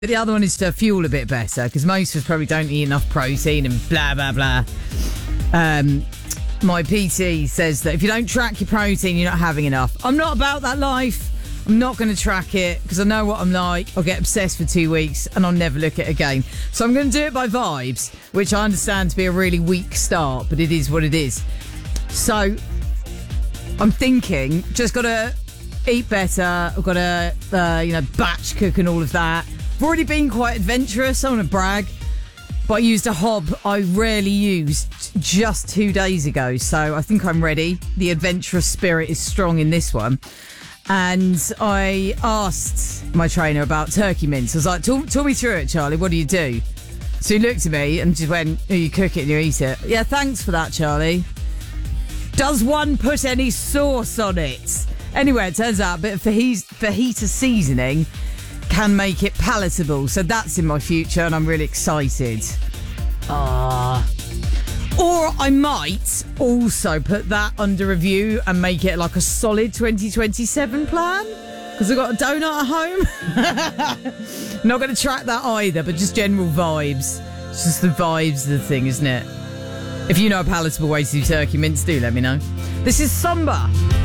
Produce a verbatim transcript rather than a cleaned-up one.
The other one is to fuel a bit better, because most of us probably don't eat enough protein and blah, blah, blah. Um, my P T says that if you don't track your protein, you're not having enough. I'm not about that life. I'm not going to track it, because I know what I'm like. I'll get obsessed for two weeks and I'll never look at it again. So I'm going to do it by vibes, which I understand to be a really weak start, but it is what it is. So I'm thinking, just got to eat better. I've got to, uh, you know, batch cook and all of that. I've already been quite adventurous, I want to brag, but I used a hob I rarely used just two days ago, so I think I'm ready. The adventurous spirit is strong in this one. And I asked my trainer about turkey mince. I was like, talk, talk me through it, Charlie, what do you do? So he looked at me and just went, oh, you cook it and you eat it. Yeah, thanks for that, Charlie. Does one put any sauce on it? Anyway, it turns out a bit of fajita fajita seasoning can make it palatable, so that's in my future and I'm really excited. Ah. Or I might also put that under review and make it like a solid twenty twenty-seven plan, because I've got a donut at home. Not going to track that either, but just general vibes. It's just the vibes of the thing, isn't it? If you know a palatable way to do turkey mince, do let me know. This is Samba.